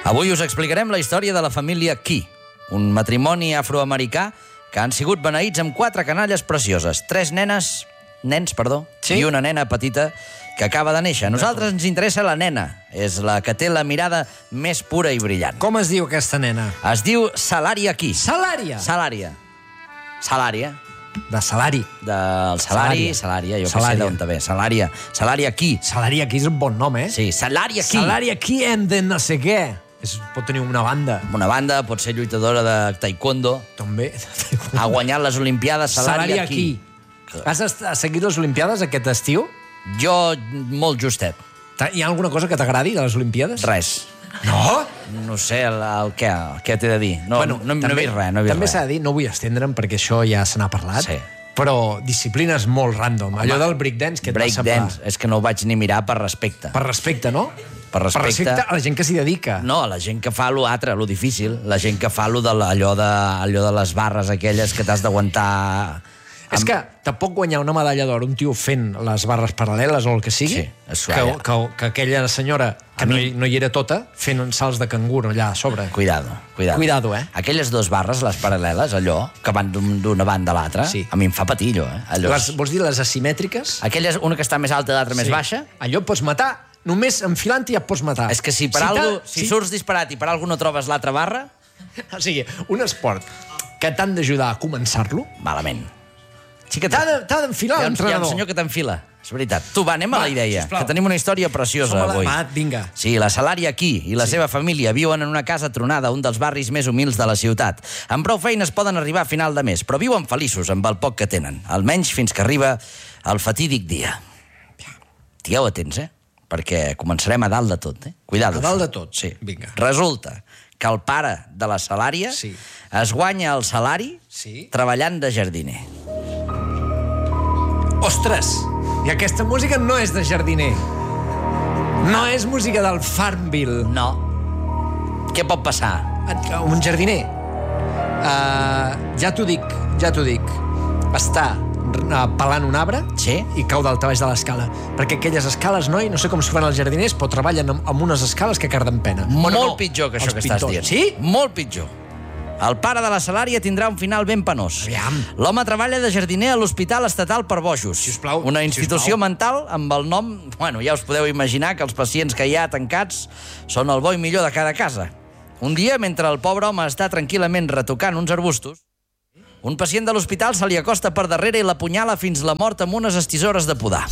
Avui us explicarem la història de la família Key, un matrimoni afroamericà que han sigut beneïts amb 4 canalles precioses, 3 nens, sí? I una nena petita que acaba de néixer. A nosaltres ens interessa la nena, és la que té la mirada més pura i brillant. Com es diu aquesta nena? Es diu Salaria Key. Salària? Salària. De salari. Del Salària, jo que sé d'on ve. Salària Key. Salària Key és un bon nom, eh? Sí, Salària Key. Salària Key and the no sé què. Pot tenir una banda. Una banda, pot ser lluitadora de taekwondo. També. Ha guanyat les Olimpiades Salària Key. Has seguit les Olimpiades aquest estiu? Jo, molt justet. Hi ha alguna cosa que t'agradi de les Olimpiades? Res. No? No sé què t'he de dir. No he vist res. També s'ha de dir, no vull estendre'm perquè això ja se n'ha parlat, sí. Però disciplines molt random. Allò del breakdance, que et va semblar? Breakdance, és que no ho vaig ni mirar per respecte. Per respecte, no? Per respecte a la gent que s'hi dedica. No, a la gent que fa lo altre, lo difícil. La gent que fa allò de les barres aquelles que t'has d'aguantar. És que te pot guanyar una medalla d'or un tio fent les barres paral·leles o el que sigui, que aquella senyora, que no hi era tota, fent uns salts de cangur allà a sobre. Cuidado, eh? Aquelles 2 barres, les paral·leles, allò, que van d'una banda a l'altra, a mi em fa patir, allò. Vols dir les asimètriques? Aquelles, una que està més alta i l'altra més baixa. Allò pots matar, només enfilant-hi ja pots matar. És que si surts disparat i per algú no trobes l'altra barra... O sigui, un esport que t'han d'ajudar a començar-lo... Malament. T'ha d'enfilar l'entrenador. Hi ha un senyor que t'enfila, és veritat. Tu, anem a la idea, que tenim una història preciosa avui. Vinga. Sí, la Salària Key i la seva família viuen en una casa tronada, un dels barris més humils de la ciutat. Amb prou feines poden arribar a final de mes, però viuen feliços amb el poc que tenen, almenys fins que arriba el fatídic dia. Estigueu atents, perquè començarem a dalt de tot, Cuidado. A dalt de tot? Sí. Vinga. Resulta que el pare de la Salària es guanya el salari treballant de jardiner. Ostres! I aquesta música no és de jardiner. No és música del Farmville. No. Què pot passar? Un jardiner. Ja t'ho dic. Està pelant un arbre i cau dalt baix de l'escala. Perquè aquelles escales, noi, no sé com s'ho fan els jardiners, però treballen amb unes escales que carden pena. Molt pitjor que això que estàs dient. Sí? Molt pitjor. El pare de la Salària tindrà un final ben penós. L'home treballa de jardiner a l'Hospital Estatal per Bojos. Una institució mental amb el nom... Bueno, ja us podeu imaginar que els pacients que hi ha tancats són el bo i millor de cada casa. Un dia, mentre el pobre home està tranquil·lament retocant uns arbustos, un pacient de l'hospital se li acosta per darrere i l'apunyala fins la mort amb unes estisores de podar.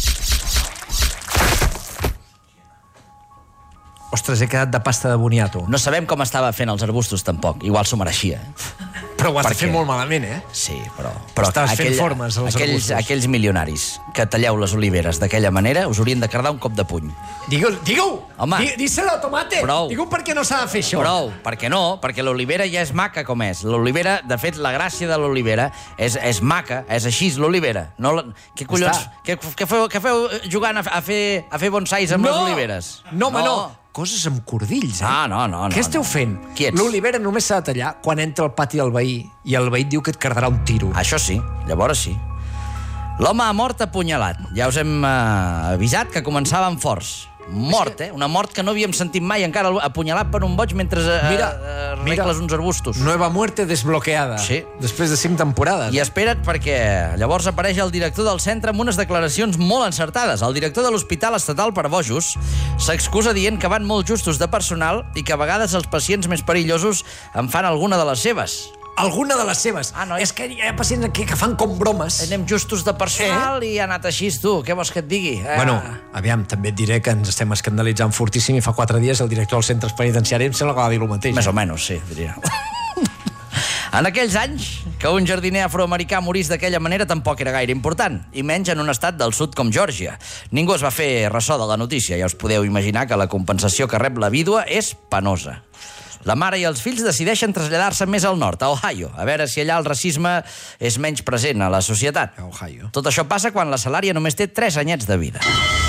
Ostres, he quedat de pasta de boniato. No sabem com estava fent els arbustos, tampoc. Igual s'ho mereixia. Però ho has de fer molt malament, Sí, però estaves fent formes als arbustos. Aquells milionaris que talleu les oliveres d'aquella manera us haurien de cardar un cop de puny. Digue-ho! Home! Díselo, tomate! Digue-ho per què no s'ha de fer això. Prou, per què no? Perquè l'olivera ja és maca com és. L'olivera, de fet, la gràcia de l'olivera és maca, és així, l'olivera. Què collons? Què feu jugant a fer bonsais amb les oliveres? No, home, no! Coses amb cordills, No. Què esteu fent? Qui ets? L'olivera només s'ha de tallar quan entra al pati del veí i el veí diu que et cardarà un tiro. Això sí, llavors sí. L'home ha mort apunyalat. Ja us hem avisat que començàvem forts. Mort, Una mort que no havíem sentit mai, encara apunyalat per un boig mentre arregles uns arbustos. Nueva muerte desbloqueada. Sí. Després de 5 temporades. I espera't, perquè llavors apareix el director del centre amb unes declaracions molt encertades. El director de l'Hospital Estatal per Bojos s'excusa dient que van molt justos de personal i que a vegades els pacients més perillosos en fan alguna de les seves. Alguna de les seves. És que hi ha pacients aquí que fan com bromes. Anem justos de personal i ha anat així, tu. Què vols que et digui? Bueno, aviam, també et diré que ens estem escandalitzant fortíssim i fa 4 dies el director dels centres penitenciaris em sembla que va dir el mateix. Més o menys, sí, diria. En aquells anys, que un jardiner afroamericà morís d'aquella manera tampoc era gaire important, i menys en un estat del sud com Geòrgia. Ningú es va fer ressò de la notícia, ja us podeu imaginar que la compensació que rep la vídua és penosa. La mare i els fills decideixen traslladar-se més al nord, a Ohio, a veure si allà el racisme és menys present a la societat. Tot això passa quan la Salària només té 3 anyets de vida.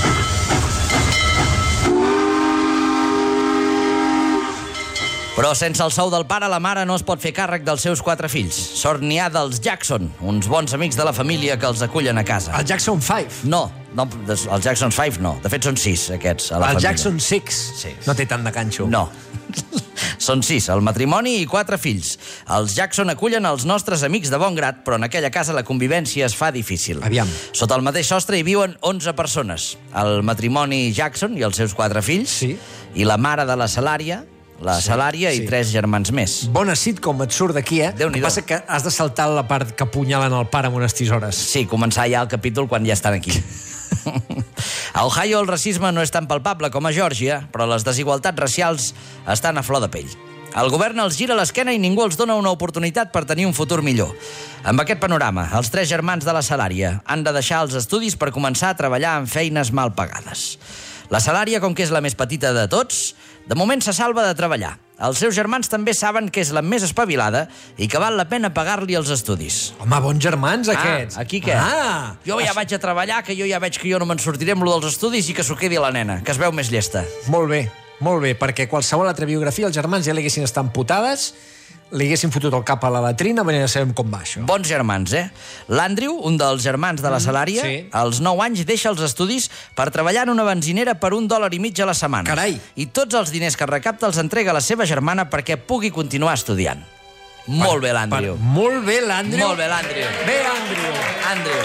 Però sense el sou del pare, la mare no es pot fer càrrec dels seus 4 fills. Sort n'hi ha dels Jackson, uns bons amics de la família que els acullen a casa. El Jackson 5? No, els Jackson 5 no. De fet, són 6, aquests, a la família. El Jackson 6? Sí. No té tant de ganxo. No. Són 6, el matrimoni i 4 fills. Els Jackson acullen els nostres amics de bon grat, però en aquella casa la convivència es fa difícil. Aviam. Sota el mateix sostre hi viuen 11 persones. El matrimoni Jackson i els seus 4 fills, Sí. i la mare de la Salària, i 3 germans més. Bona sitcom et surt d'aquí, El que passa que has de saltar la part que apunyalen el pare amb unes tisores. Sí, començar ja el capítol quan ja estan aquí. A Ohio el racisme no és tan palpable com a Geòrgia, però les desigualtats racials estan a flor de pell. El govern els gira l'esquena i ningú els dona una oportunitat per tenir un futur millor. Amb aquest panorama, els 3 germans de la Salària han de deixar els estudis per començar a treballar en feines mal pagades. La Salària, com que és la més petita de tots, de moment se salva de treballar. Els seus germans també saben que és la més espavilada i que val la pena pagar-li els estudis. Home, bons germans, aquests. Aquí què? Jo ja vaig a treballar, que jo ja veig que jo no me'n sortiré amb lo dels estudis i que s'ho quedi a la nena, que es veu més llesta. Molt bé, perquè qualsevol altra biografia els germans ja li haguessin estat amputades, li haguessin fotut el cap a la latrina, venint a saber com va això. Bons germans, L'Andrew, un dels germans de la Salària, sí. als 9 anys deixa els estudis per treballar en una benzinera per $1.50 a la setmana. Carai! I tots els diners que recapta els entrega a la seva germana perquè pugui continuar estudiant. Molt bé, l'Andrew. Molt bé, l'Andrew. Molt bé, l'Andrew. Bé, Andrew.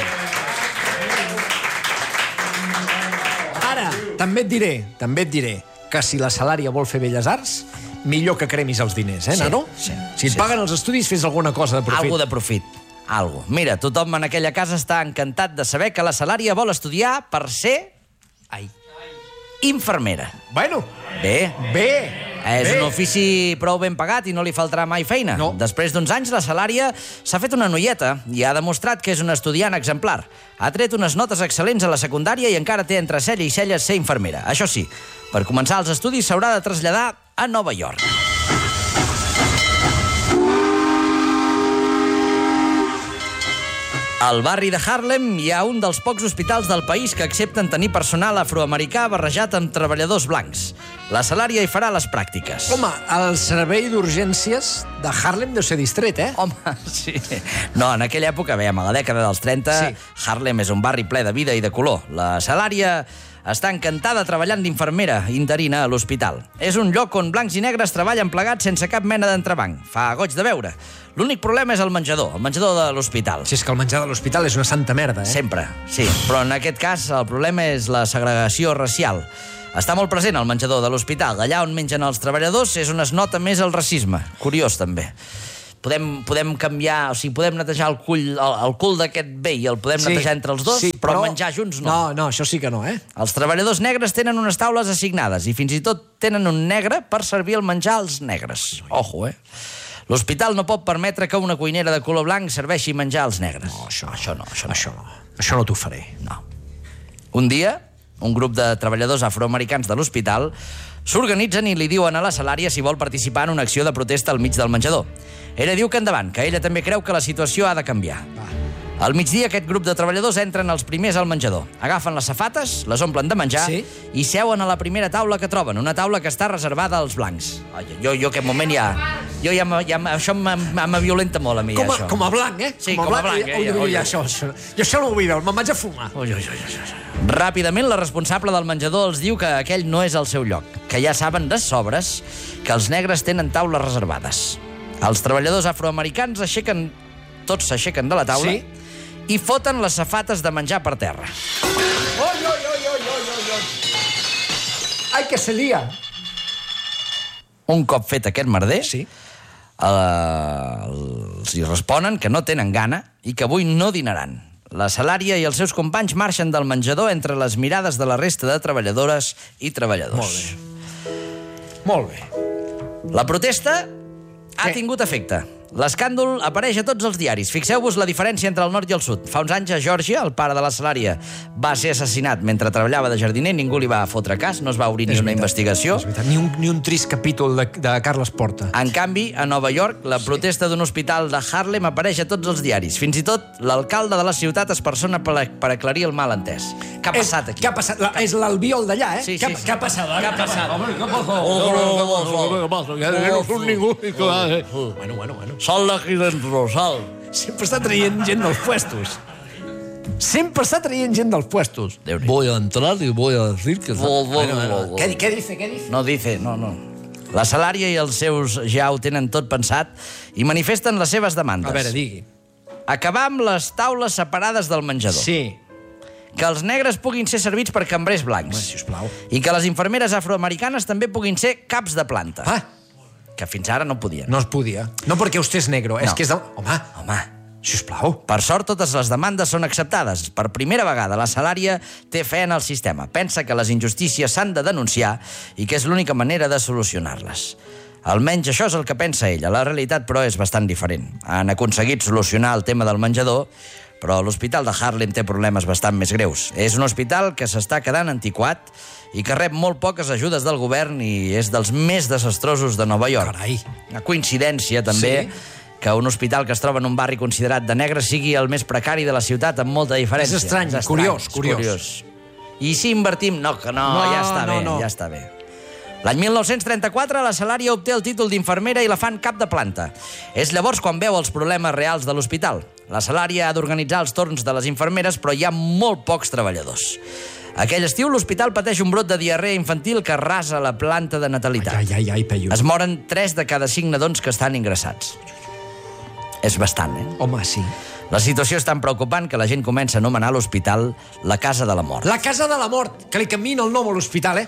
Ara, també et diré que si la Salària vol fer belles arts, millor que cremis els diners, nano? Sí. Si et paguen els estudis, fes alguna cosa de profit. Algo de profit. Algo. Mira, tothom en aquella casa està encantat de saber que la Salària vol estudiar per ser... infermera. Bueno. Bé. És Bé. un ofici prou ben pagat i no li faltarà mai feina. No. Després d'uns anys, la Salària s'ha fet una noieta i ha demostrat que és una estudiant exemplar. Ha tret unes notes excel·lents a la secundària i encara té entre cella i cella ser infermera. Això sí, per començar els estudis s'haurà de traslladar a Nova York. Al barri de Harlem hi ha un dels pocs hospitals del país que accepten tenir personal afroamericà barrejat amb treballadors blancs. La Salària hi farà les pràctiques. Home, el servei d'urgències de Harlem deu ser distret, Home, sí. No, en aquella època, a la dècada dels 30, Sí. Harlem és un barri ple de vida i de color. La Salària està encantada treballant d'infermera interina a l'hospital. És un lloc on blancs i negres treballen plegats sense cap mena d'entrebanc. Fa goig de veure. L'únic problema és el menjador de l'hospital. Si és que el menjar de l'hospital és una santa merda, Sempre, sí. Però en aquest cas el problema és la segregació racial. Està molt present el menjador de l'hospital. Allà on mengen els treballadors és on es nota més el racisme. Curiós, també. Podem canviar, podem netejar el cul d'aquest vell i el podem netejar entre els dos, però menjar junts no. No, això sí que no, Els treballadors negres tenen unes taules assignades i fins i tot tenen un negre per servir el menjar als negres. Ojo, L'hospital no pot permetre que una cuinera de color blanc serveixi menjar als negres. No, això no t'ho faré. No. Un dia, un grup de treballadors afroamericans de l'hospital s'organitzen i li diuen a la Salària si vol participar en una acció de protesta al mig del menjador. Ella diu que endavant, que ella també creu que la situació ha de canviar. Al migdia, aquest grup de treballadors entren els primers al menjador. Agafen les safates, les omplen de menjar i seuen a la primera taula que troben, una taula que està reservada als blancs. Jo aquest moment això me violenta molt a mi, això. Com a blanc, Sí, com a blanc. Jo això no ho vull veure, me'n vaig a fumar. Ràpidament, la responsable del menjador els diu que aquell no és el seu lloc, que ja saben de sobres que els negres tenen taules reservades. Els treballadors afroamericans tots s'aixequen de la taula i foten les safates de menjar per terra. Ai, que se lia! Un cop fet aquest merder, els hi responen que no tenen gana i que avui no dinaran. La Salària i els seus companys marxen del menjador entre les mirades de la resta de treballadores i treballadors. Molt bé. La protesta ha tingut efecte. L'escàndol apareix a tots els diaris. Fixeu-vos la diferència entre el nord i el sud. Fa uns anys a Geòrgia, el pare de la Salària va ser assassinat mentre treballava de jardiner, ningú li va fotre cas, no es va obrir ni una investigació. Ni un trist capítol de Carles Porta. En canvi, a Nova York, la protesta d'un hospital de Harlem apareix a tots els diaris. Fins i tot l'alcalde de la ciutat es persona per aclarir el malentès. Què ha passat aquí? Què ha passat? És l'Albiol d'allà, Sí. Què ha passat? Què ha passat? No surt ningú. Bueno. Sal d'aquí dentro, sal. Sempre està traient gent dels puestos. Voy a entrar y voy a decir que... ¿Qué dice? No dice, no. La Salària i els seus ja ho tenen tot pensat i manifesten les seves demandes. A veure, digui. Acabar amb les taules separades del menjador. Sí. Que els negres puguin ser servits per cambrers blancs. Home, sisplau. I que les infermeres afroamericanes també puguin ser caps de planta. Ah, Que fins ara no podien. no es podia. No perquè vostè és negro, és No. que és de... Home, sisplau. per sort totes les demandes són acceptades. Per primera vegada la Salària té fe en el sistema. Pensa que les injustícies s'han de denunciar i que és l'única manera de solucionar-les. Almenys això és el que pensa ella. La realitat, però, és bastant diferent. Han aconseguit solucionar el tema del menjador, però l'hospital de Harlem té problemes bastant més greus. És un hospital que s'està quedant antiquat i que rep molt poques ajudes del govern i és dels més desastrosos de Nova York. Carai. Una coincidència, també, Sí. que un hospital que es troba en un barri considerat de negre sigui el més precari de la ciutat amb molta diferència. És estrany, curiós. I si invertim... No, que no, ja està bé, ja està bé. L'any 1934 la Salària obté el títol d'infermera i la fan cap de planta. És llavors quan veu els problemes reals de l'hospital. La Salària ha d'organitzar els torns de les infermeres, però hi ha molt pocs treballadors. Aquell estiu l'hospital pateix un brot de diarrea infantil que arrasa la planta de natalitat. Ai, peio. Es moren 3 de cada 5 nadons que estan ingressats. És bastant, Home, sí. La situació és tan preocupant que la gent comença a anomenar l'hospital la Casa de la Mort. La Casa de la Mort, que li canviïn el nom a l'hospital,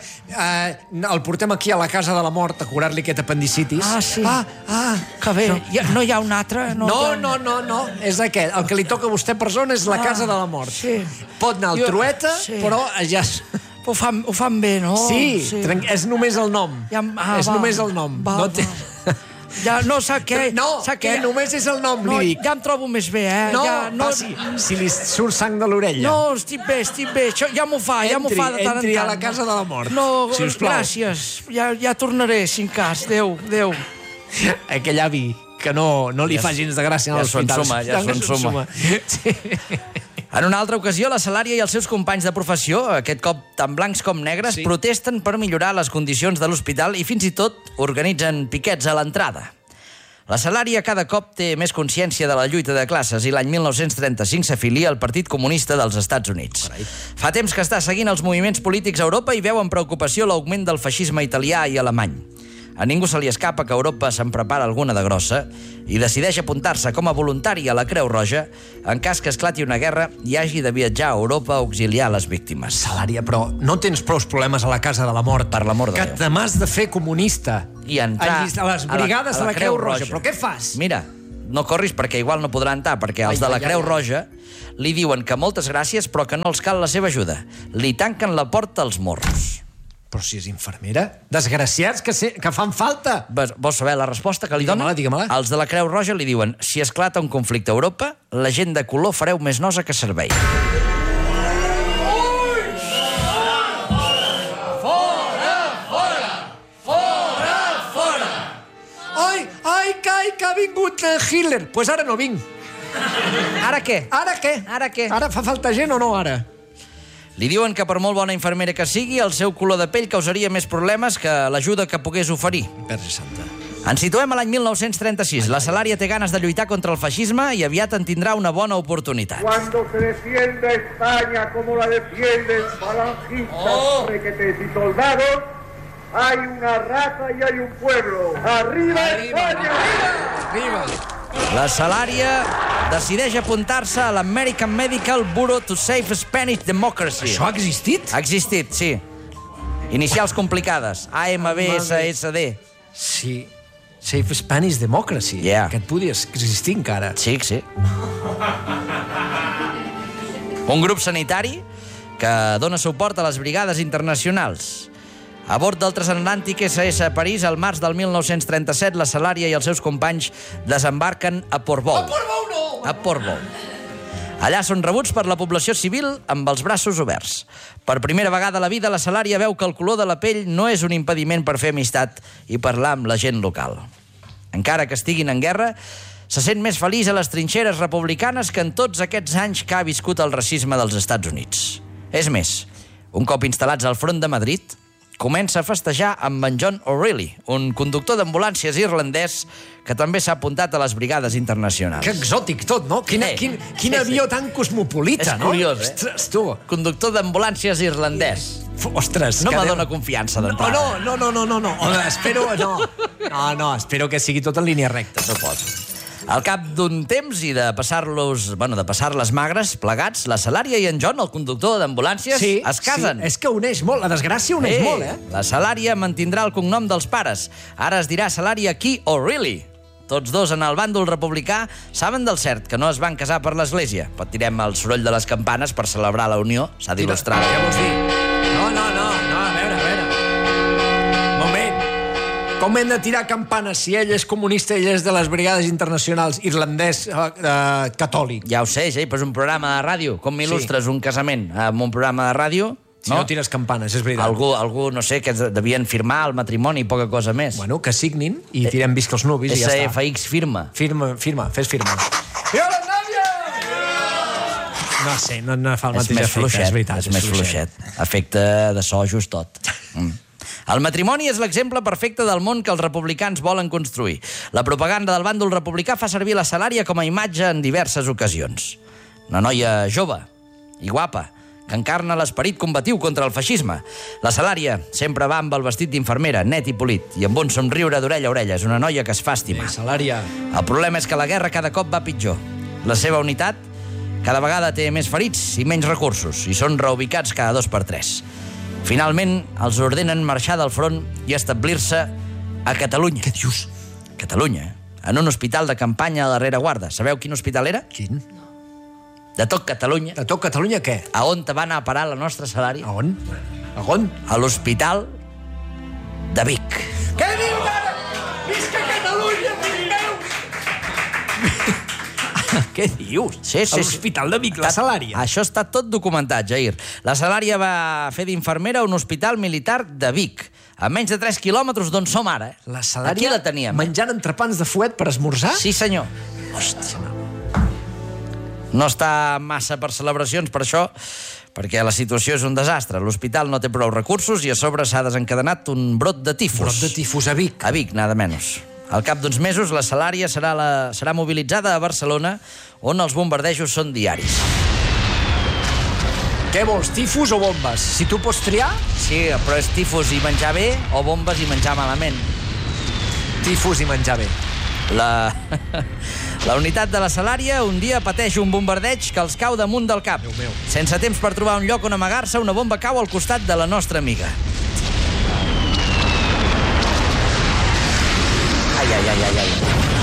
el portem aquí a la Casa de la Mort a curar-li aquest apendicitis. Ah, sí. Que bé. No hi ha un altre? No. És aquest. El que li toca a vostè per zona és la Casa de la Mort. Sí. Pot anar al Trueta, però ja... Ho fan bé, no? Sí, és només el nom. És només el nom. No té... Ja, no, sap què? No, que només és el nom, li dic. Ja em trobo més bé, si li surt sang de l'orella. No, estic bé. Això ja m'ho fa de tant en tant. Entri a la Casa de la Mort. No, sisplau. Gràcies. Ja tornaré, si en cas. Adéu. Aquell avi que no li fa gens de gràcia a l'hospital. Ja s'ho ensuma. Sí. En una altra ocasió, la Salària i els seus companys de professió, aquest cop tant blancs com negres, protesten per millorar les condicions de l'hospital i fins i tot organitzen piquets a l'entrada. La Salària cada cop té més consciència de la lluita de classes i l'any 1935 s'afilia al Partit Comunista dels Estats Units. Fa temps que està seguint els moviments polítics a Europa i veu amb preocupació l'augment del feixisme italià i alemany. A ningú se li escapa que a Europa se'n prepara alguna de grossa i decideix apuntar-se com a voluntari a la Creu Roja en cas que esclati una guerra i hagi de viatjar a Europa a auxiliar les víctimes. Salària, però no tens prou problemes a la Casa de la Mort. Per l'amor de Déu. Que te m'has de fer comunista. I entrar a les brigades de la Creu Roja. Però què fas? Mira, no corris perquè igual no podrà entrar, perquè els de la Creu Roja li diuen que moltes gràcies però que no els cal la seva ajuda. Li tanquen la porta als morros. Però si és infermera? Desgraciats que fan falta! Vols saber la resposta que li dona? Digue-me-la. Els de la Creu Roja li diuen: si esclata un conflicte a Europa, la gent de color fareu més nosa que servei. Ai, que ha vingut Hitler. Doncs pues ara no vinc. Ara què? Ara fa falta gent o no, ara? Li diuen que per molt bona infermera que sigui, el seu color de pell causaria més problemes que l'ajuda que pogués oferir. Verge Santa. Ens situem a l'any 1936. La Salària té ganes de lluitar contra el feixisme i aviat en tindrà una bona oportunitat. Cuando se defienda España como la defienden falangistas, requetés y soldados, hay una raza y hay un pueblo. ¡Arriba España! Arriba! La Salària decideix apuntar-se a l'American Medical Bureau to Save Spanish Democracy. Això ha existit? Ha existit, sí. Inicials complicades. AMBSSD. Sí. Save Spanish Democracy. Yeah. Que et podia existir encara. Sí. Un grup sanitari que dona suport a les brigades internacionals. A bord del transatlàntic SS a París, al març del 1937, la Salària i els seus companys desembarquen a Portbou. A Portbou. Allà són rebuts per la població civil amb els braços oberts. Per primera vegada a la vida, la Salària veu que el color de la pell no és un impediment per fer amistat i parlar amb la gent local. Encara que estiguin en guerra, se sent més feliç a les trinxeres republicanes que en tots aquests anys que ha viscut el racisme dels Estats Units. És més, un cop instal·lats al front de Madrid, comença a festejar amb en John O'Reilly, un conductor d'ambulàncies irlandès que també s'ha apuntat a les brigades internacionals. Que exòtic tot, no? Quin avió tan cosmopolita, no? És curiós, Ostres, tu. Conductor d'ambulàncies irlandès. Ostres, No me dóna confiança d'entrada. No. Espero que sigui tot en línia recta. Suposo. Al cap d'un temps i de passar les magres plegats, la Salària i en John, el conductor d'ambulàncies, es casen. Sí, és que uneix molt, la desgràcia uneix molt, eh? La Salària mantindrà el cognom dels pares. Ara es dirà Salària Key O'Reilly. Tots dos en el bàndol republicà saben del cert que no es van casar per l'església. Patirem el soroll de les campanes per celebrar la unió. S'ha d'il·lustrar. Què vols dir? No, a veure. Moment. Com hem de tirar campanes si ell és comunista i ell és de les brigades internacionals irlandès catòlic? Ja ho sé, però és un programa de ràdio. Com m'il·lustres un casament amb un programa de ràdio? Si no tires campanes, és veritat. Algú, no sé, que devien firmar el matrimoni i poca cosa més. Bueno, que signin i tirem visca els nuvis i ja està. SFX firma. Firma, fes firma. I hola, Nàdia! No sé, no fa el mateix efecte, és veritat. És més fluixet. Efecte de so just tot. El matrimoni és l'exemple perfecte del món que els republicans volen construir. La propaganda del bàndol republicà fa servir la Salària com a imatge en diverses ocasions. Una noia jove i guapa, que encarna l'esperit combatiu contra el feixisme. La Salària sempre va amb el vestit d'infermera, net i polit, i amb un somriure d'orella a orella. És una noia que es fa estimar. Salària. El problema és que la guerra cada cop va pitjor. La seva unitat cada vegada té més ferits i menys recursos, i són reubicats cada 2 per 3. Finalment, els ordenen marxar del front i establir-se a Catalunya. Què dius? Catalunya, en un hospital de campanya a la rereguarda. Sabeu quin hospital era? Quin? De tot Catalunya. De tot Catalunya què? A on te va anar a parar la nostra Salària? A on? A on? A l'Hospital de Vic. Què dius ara? Visca Catalunya, fills meus! Què dius? Sí. A l'Hospital de Vic, la Salària. Això està tot documentat, Jair. La Salària va fer d'infermera a un hospital militar de Vic, a menys de 3 quilòmetres d'on som ara. La Salària aquí la teníem. Menjant entrepans de fuet per esmorzar? Sí, senyor. Hòstia. No està massa per celebracions per això, perquè la situació és un desastre. L'hospital no té prou recursos i a sobre s'ha desencadenat un brot de tifus. Brot de tifus a Vic. A Vic, nada menos. Al cap d'uns mesos, la Salària serà mobilitzada a Barcelona, on els bombardejos són diaris. Què vols, tifus o bombes? Si tu pots triar... Sí, però és tifus i menjar bé o bombes i menjar malament. Tifus i menjar bé. La unitat de la Salària un dia pateix un bombardeig que els cau damunt del cap. Déu meu. Sense temps per trobar un lloc on amagar-se, una bomba cau al costat de la nostra amiga. Ai.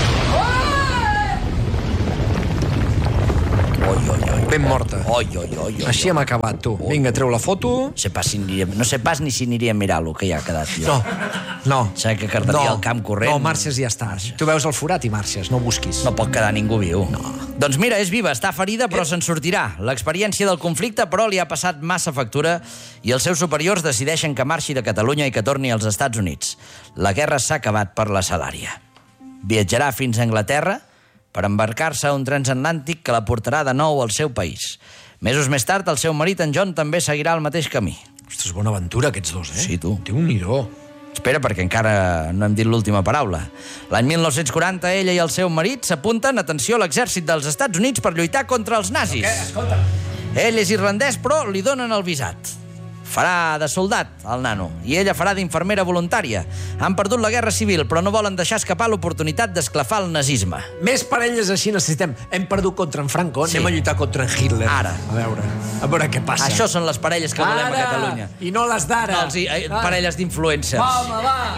Ben morta. Oi. Així hem acabat, tu. Vinga, treu la foto. No sé pas ni si aniria a mirar el que hi ha quedat. No. Sé que cardaria el camp corrent. No, marxes i ja està. Tu veus el forat i marxes, no busquis. No pot quedar ningú viu. No. Doncs mira, és viva, està ferida, però se'n sortirà. L'experiència del conflicte, però, li ha passat massa factura i els seus superiors decideixen que marxi de Catalunya i que torni als Estats Units. La guerra s'ha acabat per la Salària. Viatjarà fins a Anglaterra per embarcar-se a un transatlàntic que la portarà de nou al seu país. Mesos més tard, el seu marit, en John, també seguirà el mateix camí. Ostres, bona aventura, aquests dos, eh? Sí, tu. Déu-n'hi-do. Espera, perquè encara no hem dit l'última paraula. L'any 1940, ella i el seu marit s'apunten, atenció, a l'exèrcit dels Estats Units per lluitar contra els nazis. Escolta. Ell és irlandès, però li donen el visat. Farà de soldat, el nano, i ella farà d'infermera voluntària. Han perdut la guerra civil, però no volen deixar escapar l'oportunitat d'esclafar el nazisme. Més parelles així necessitem. Hem perdut contra en Franco, anem a lluitar contra en Hitler. Ara. A veure què passa. Això són les parelles que volem a Catalunya. I no les d'ara. No, parelles d'influencers.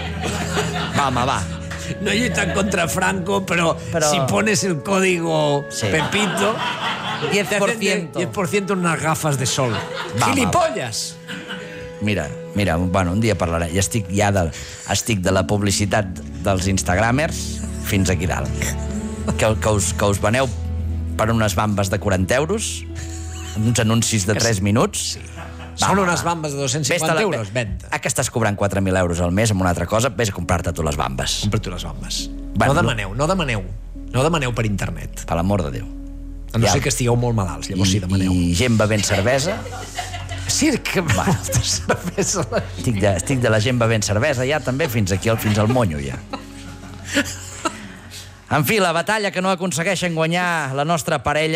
Home, va. No lluitan contra Franco, pero si pones el código Pepito... 10%. 10% unas gafas de sol. ¡Gilipollas! Mira, bueno, un dia parlaré. Estic de la publicitat dels instagramers fins aquí dalt. Que us veneu per unes bambes de 40 euros, uns anuncis de 3 minuts. Sí. Són unes bambes de 250 euros, venda. Que estàs cobrant 4.000 euros al mes amb una altra cosa, vés a comprar-te tu les bambes. Compra tu les bambes. No demaneu per internet. Per l'amor de Déu. A no ser que estigueu molt malalts, llavors sí demaneu. I gent bevent cervesa. Sí, que molta cervesa. Estic de la gent bevent cervesa ja també fins al monyo ja. En fi, la batalla que no aconsegueixen guanyar la nostra parella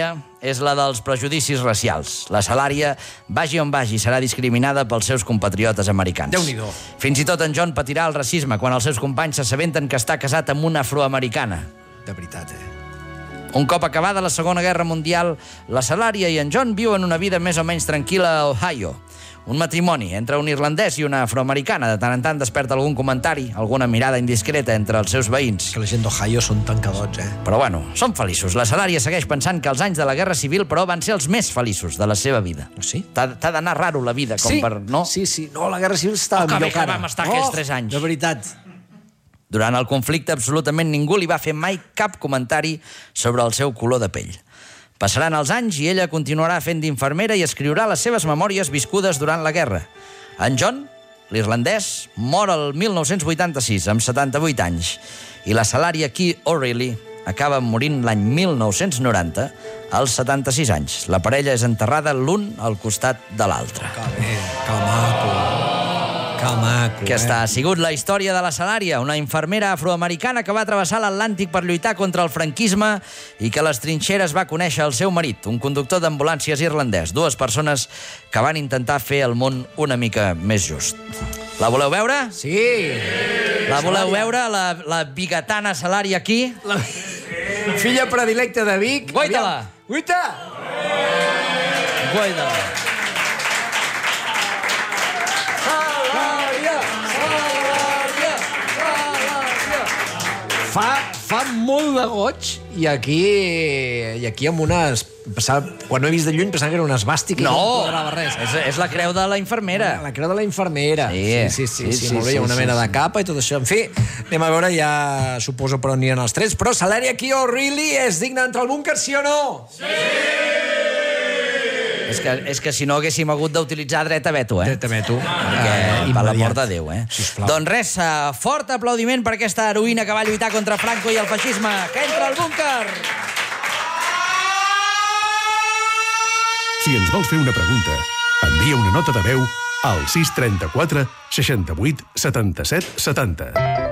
és la dels prejudicis racials. La Salària, vagi on vagi, serà discriminada pels seus compatriotes americans. Déu-n'hi-do. Fins i tot en John patirà el racisme quan els seus companys s'assabenten que està casat amb una afroamericana. De veritat, Un cop acabada la Segona Guerra Mundial, la Salària i en John viuen una vida més o menys tranquil·la a Ohio. Un matrimoni entre un irlandès i una afroamericana. De tant en tant desperta algun comentari, alguna mirada indiscreta entre els seus veïns. Que la gent d'Ohio són tancadots, Però bueno, són feliços. La Salària segueix pensant que els anys de la Guerra Civil, però, van ser els més feliços de la seva vida. Sí? T'ha d'anar raro la vida, com per... No? Sí. No, la Guerra Civil estava que millor bé que vam estar aquells 3 anys. De veritat. Durant el conflicte, absolutament ningú li va fer mai cap comentari sobre el seu color de pell. Passaran els anys i ella continuarà fent d'infermera i escriurà les seves memòries viscudes durant la guerra. En John, l'irlandès, mor el 1986, amb 78 anys, i la Salària Key O'Reilly acaba morint l'any 1990, als 76 anys. La parella és enterrada l'un al costat de l'altre. Que bé, que maco. Que maco, Aquesta ha sigut la història de la Salària, una infermera afroamericana que va travessar l'Atlàntic per lluitar contra el franquisme i que a les trinxeres va conèixer el seu marit, un conductor d'ambulàncies irlandès. 2 persones que van intentar fer el món una mica més just. La voleu veure? Sí. La voleu veure, la bigatana Salària aquí? La filla predilecta de Vic. Guaita-la. Guaita! Guaita-la. Fa molt de goig i aquí amb unes... Quan ho he vist de lluny pensava que era una esbàstica i no quadrava res. És la creu de la infermera. La creu de la infermera. Sí, molt bé, hi ha una mena de capa i tot això. En fi, anem a veure, ja suposo per on aniran els trets, però Salària Key O'Reilly és digna d'entrar al búnquer, sí o no? Sí! És que si no haguéssim hagut d'utilitzar dret a veto, Dret a veto. Per l'amor de Déu, Sisplau. Doncs res, fort aplaudiment per aquesta heroïna que va lluitar contra Franco i el feixisme. Que entra al búnquer! Si ens vols fer una pregunta, envia una nota de veu al 634 68 77 70.